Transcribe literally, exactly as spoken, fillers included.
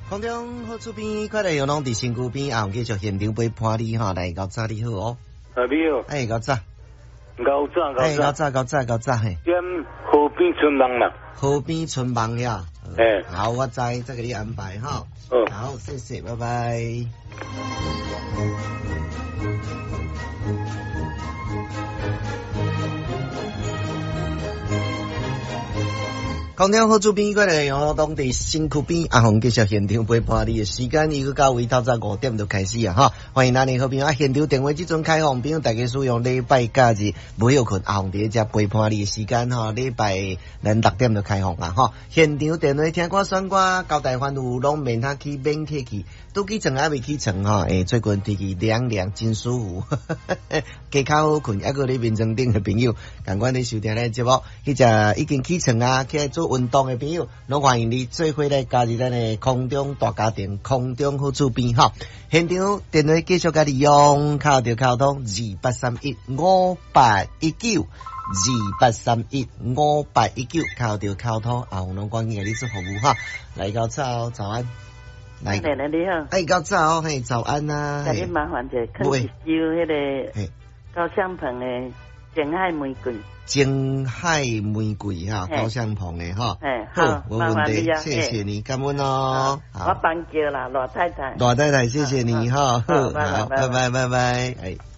空中好厝边，快乐有拢伫身躯边，啊，继续现场陪伴你吼，来高早你好哦。 啊，你好。 哎，高早。 高早，高早。 哎，高早，高早，高早嘿。 兼河边村梦啦。 河边村梦呀。 哎。 好，我知，再给你安排哈。 哦。 好，谢谢，拜拜。空中好厝边，过来用当地新区边阿红继续现场陪伴你的时间，伊个到位透早五点就开始啊哈！欢迎咱的好朋友啊，现场电话即阵开放，朋友大家使用礼拜假日不要困，阿红伫遮陪伴你的时间哈，礼拜咱六点就开放啦哈！现场电话听歌选歌，交代番务拢免他去免客气，拄起床还未起床哈，诶，最近天气凉凉真舒服，加较好困，抑个咧眠床顶的朋友，赶快咧收听咱节目，迄只已经起床啊，起来做运动的朋友，拢欢迎你做伙来加入咱的空中大家庭，空中好厝边哈。现场电话继续甲你用，靠着沟通二八三一五八一九，二八三一五八一九，靠着沟通，啊，我拢关键给你做服务哈。来高早，早安。来， 奶奶你好。 哎，高早，嘿，早安呐。 甲你麻烦者，肯一收迄个高香棚的景海玫瑰。 景海玫瑰哈，高香棚的哈。 哎，好， 没问题，谢谢你，感恩哦。 我帮叫啦，罗太太。 罗太太，谢谢你哈。 好， 拜拜拜拜拜。哎。